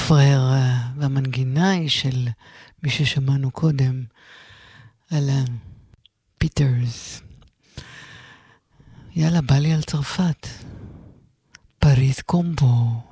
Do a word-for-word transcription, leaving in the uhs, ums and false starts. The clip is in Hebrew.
פרייר, והמנגינה היא של מי ששמענו קודם, אלן פיטרס. יאללה, בא לי על צרפת. פריז קומבו.